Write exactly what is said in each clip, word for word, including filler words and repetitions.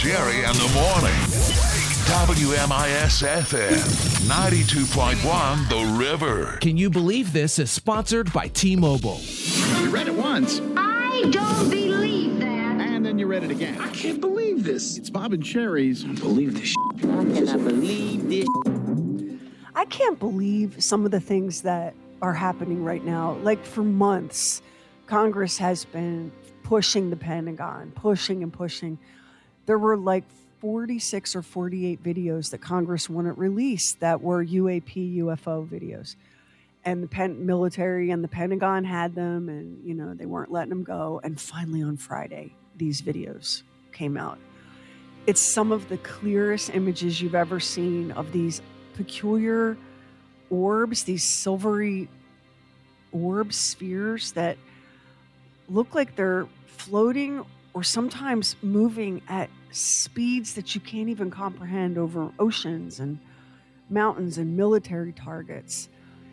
Jerry in the morning. W M I S F M ninety-two point one The River. Can you believe this is sponsored by T-Mobile? You read it once. I don't believe that. And then you read it again. I can't believe this. It's Bob and Sherry's. I don't believe this. I cannot believe this. I can't believe some of the things that are happening right now. Like for months, Congress has been pushing the Pentagon, pushing and pushing. There were like forty-six or forty-eight videos that Congress wouldn't release that were U A P, U F O videos. And the pen- military and the Pentagon had them, and, you know, they weren't letting them go. And finally on Friday, these videos came out. It's some of the clearest images you've ever seen of these peculiar orbs, these silvery orb spheres that look like they're floating or sometimes moving at speeds that you can't even comprehend over oceans and mountains and military targets.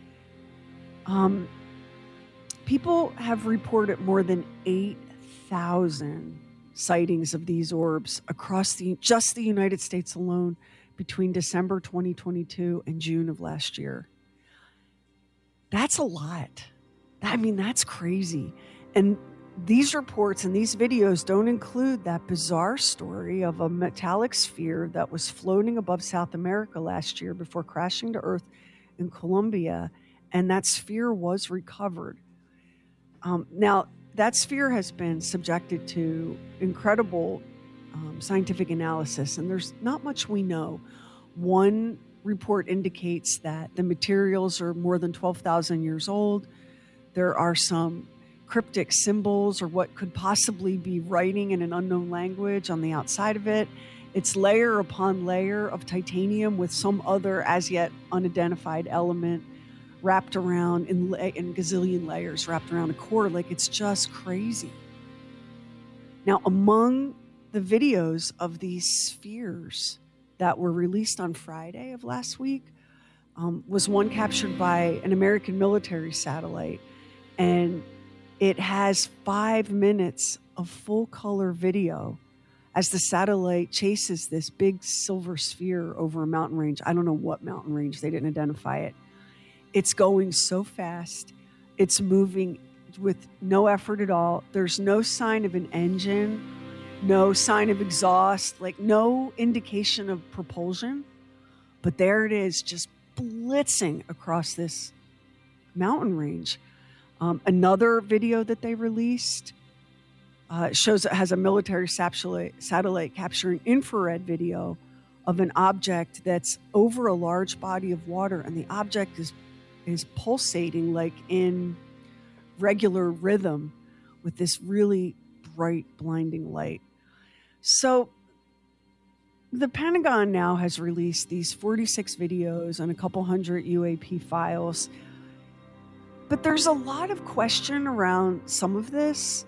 Um, people have reported more than eight thousand sightings of these orbs across the just the United States alone between December twenty twenty-two and June of last year. That's a lot. I mean, that's crazy. And these reports and these videos don't include that bizarre story of a metallic sphere that was floating above South America last year before crashing to Earth in Colombia, and that sphere was recovered. Um, now, that sphere has been subjected to incredible um, scientific analysis, and there's not much we know. One report indicates that the materials are more than twelve thousand years old. There are some cryptic symbols or what could possibly be writing in an unknown language on the outside of it. It's layer upon layer of titanium with some other as yet unidentified element wrapped around in, in gazillion layers wrapped around a core. Like, it's just crazy. Now, among the videos of these spheres that were released on Friday of last week um, was one captured by an American military satellite, and it has five minutes of full color video as the satellite chases this big silver sphere over a mountain range. I don't know what mountain range. They didn't identify it. It's going so fast. It's moving with no effort at all. There's no sign of an engine, no sign of exhaust, like no indication of propulsion. But there it is, just blitzing across this mountain range. Um, another video that they released uh, shows it has a military satellite, satellite capturing infrared video of an object that's over a large body of water, and the object is is pulsating like in regular rhythm with this really bright, blinding light. So the Pentagon now has released these forty-six videos and a couple hundred U A P files. But there's a lot of question around some of this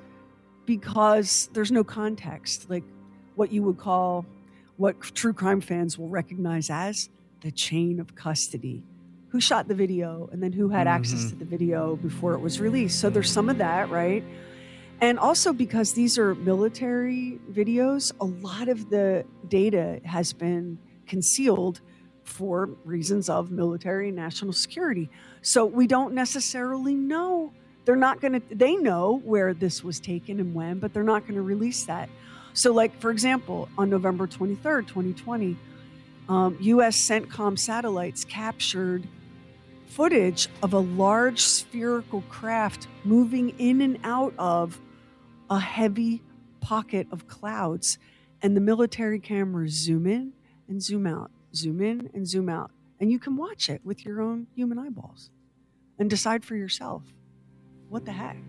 because there's no context, like what you would call, what true crime fans will recognize as the chain of custody. Who shot the video and then who had mm-hmm. access to the video before it was released. So there's some of that, right? And also because these are military videos, a lot of the data has been concealed for reasons of military and national security. So we don't necessarily know. They're not going to, they know where this was taken and when, but they're not going to release that. So like, for example, on November twenty-third, twenty twenty, um, U S CENTCOM satellites captured footage of a large spherical craft moving in and out of a heavy pocket of clouds. And the military cameras zoom in and zoom out, zoom in and zoom out. And you can watch it with your own human eyeballs and decide for yourself, what the heck?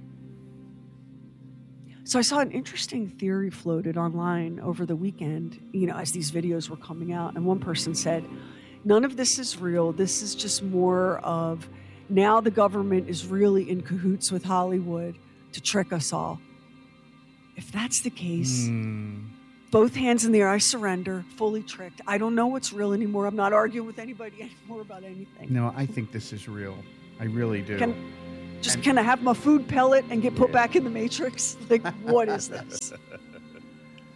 So I saw an interesting theory floated online over the weekend, you know, as these videos were coming out. And one person said, none of this is real. This is just more of now the government is really in cahoots with Hollywood to trick us all. If that's the case, mm. both hands in the air, I surrender, fully tricked. I don't know what's real anymore. I'm not arguing with anybody anymore about anything. No, I think this is real. I really do. Can, just and, can I have my food pellet and get put yeah. back in the Matrix? Like, what is this?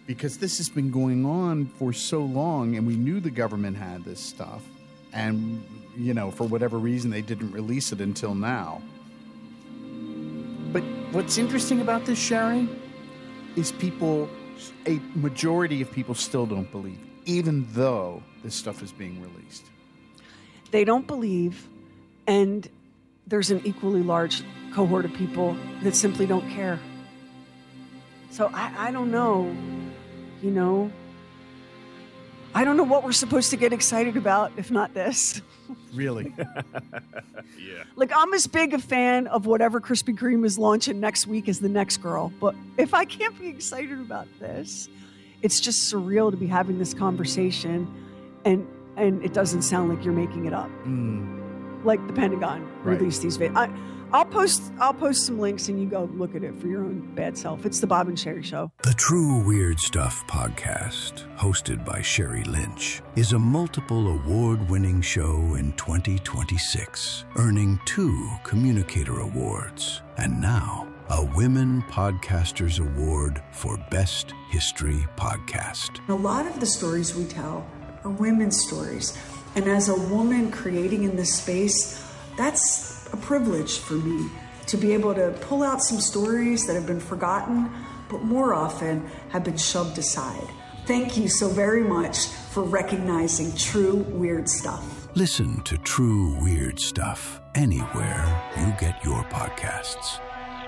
because this has been going on for so long, and we knew the government had this stuff, and, you know, for whatever reason, they didn't release it until now. But what's interesting about this, Sherry, is people, a majority of people still don't believe, even though this stuff is being released. They don't believe, and there's an equally large cohort of people that simply don't care. So I, I don't know, you know, I don't know what we're supposed to get excited about if not this. Really? Yeah. Like, I'm as big a fan of whatever Krispy Kreme is launching next week as the next girl. But if I can't be excited about this, it's just surreal to be having this conversation, and and it doesn't sound like you're making it up. Mm. Like the Pentagon Right. released these videos. I, I'll post I'll post some links and you go look at it for your own bad self. It's the Bob and Sherry Show. The True Weird Stuff podcast, hosted by Sherry Lynch, is a multiple award-winning show in twenty twenty-six, earning two Communicator Awards, and now a Women Podcasters Award for Best History Podcast. A lot of the stories we tell are women's stories. And as a woman creating in this space, that's a privilege for me to be able to pull out some stories that have been forgotten, but more often have been shoved aside. Thank you so very much for recognizing True Weird Stuff. Listen to True Weird Stuff anywhere you get your podcasts.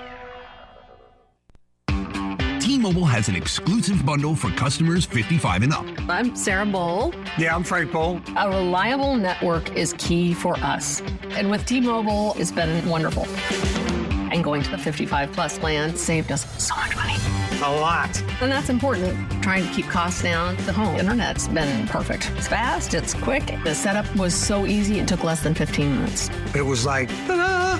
T-Mobile has an exclusive bundle for customers fifty-five and up. I'm Sarah Bowl. Yeah, I'm Frank Bowl. A reliable network is key for us. And with T-Mobile, it's been wonderful. And going to the fifty-five plus plan saved us so much money. A lot. And that's important. Trying to keep costs down. The home internet's been perfect. It's fast, it's quick. The setup was so easy, it took less than fifteen minutes. It was like, ta-da!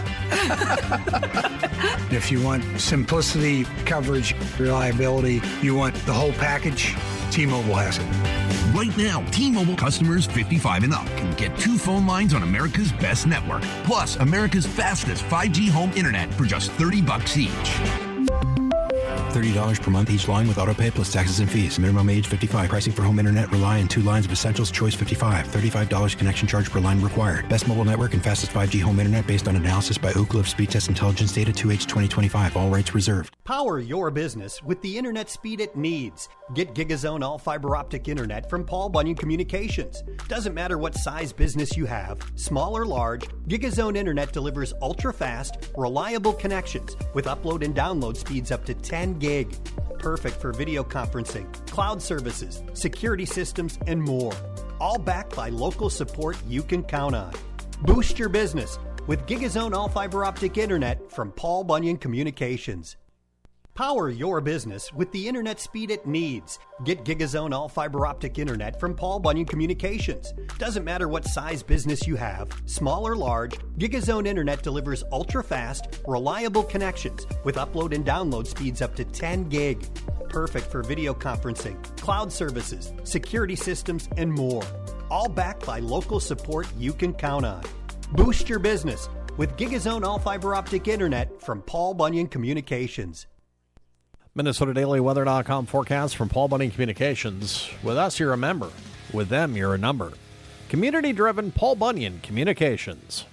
If you want simplicity, coverage, reliability, you want the whole package, T-Mobile has it. Right now, T-Mobile customers fifty-five and up can get two phone lines on America's best network, plus America's fastest five G home internet for just thirty bucks each. thirty dollars per month each line with autopay plus taxes and fees. Minimum age fifty-five. Pricing for home internet rely on two lines of Essentials. Choice fifty-five. thirty-five dollars connection charge per line required. Best mobile network and fastest five G home internet based on analysis by Oak Cliff Speed Test Intelligence Data two H twenty twenty-five. All rights reserved. Power your business with the internet speed it needs. Get GigaZone all fiber optic internet from Paul Bunyan Communications. Doesn't matter what size business you have, small or large, GigaZone internet delivers ultra-fast, reliable connections with upload and download speeds up to ten gig. Perfect for video conferencing, cloud services, security systems, and more. All backed by local support you can count on. Boost your business with GigaZone all fiber optic internet from Paul Bunyan Communications. Power your business with the internet speed it needs. Get GigaZone all fiber optic internet from Paul Bunyan Communications. Doesn't matter what size business you have, small or large, GigaZone internet delivers ultra-fast, reliable connections with upload and download speeds up to ten gig. Perfect for video conferencing, cloud services, security systems, and more. All backed by local support you can count on. Boost your business with GigaZone all fiber optic internet from Paul Bunyan Communications. Minnesota Daily Weather dot com forecast from Paul Bunyan Communications. With us, you're a member. With them, you're a number. Community-driven Paul Bunyan Communications.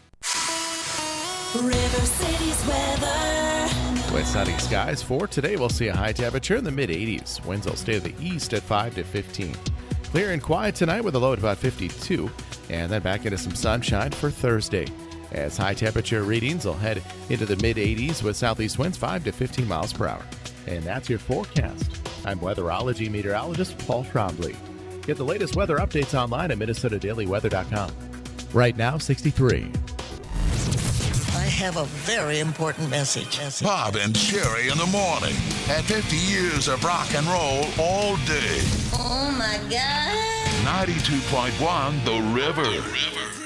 River City's weather. With sunny skies for today, we'll see a high temperature in the mid eighties. Winds will stay to the east at five to fifteen. Clear and quiet tonight with a low at about fifty-two. And then back into some sunshine for Thursday, as high temperature readings will head into the mid eighties with southeast winds five to fifteen miles per hour. And that's your forecast. I'm weatherology meteorologist Paul Trombley. Get the latest weather updates online at Minnesota Daily Weather dot com. Right now, sixty-three. I have a very important message. Bob and Sherry in the morning. At fifty years of rock and roll all day. Oh, my God. ninety-two point one The River. The River.